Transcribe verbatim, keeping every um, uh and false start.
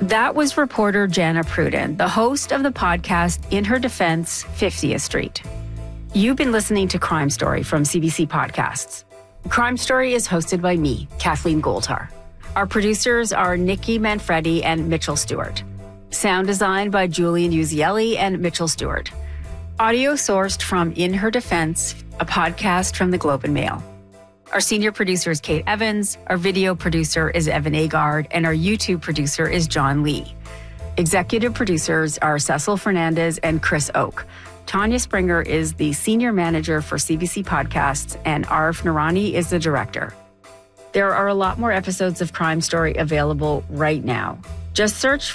That was reporter Jana Pruden, the host of the podcast In Her Defense, fiftieth Street. You've been listening to Crime Story from C B C Podcasts. Crime Story is hosted by me, Kathleen Goldhar. Our producers are Nikki Manfredi and Mitchell Stewart. Sound design by Julian Uzielli and Mitchell Stewart. Audio sourced from In Her Defense, a podcast from the Globe and Mail. Our senior producer is Kate Evans, our video producer is Evan Agard, and our YouTube producer is John Lee. Executive producers are Cecil Fernandez and Chris Oak. Tanya Springer is the senior manager for C B C Podcasts, and Arif Narani is the director. There are a lot more episodes of Crime Story available right now. Just search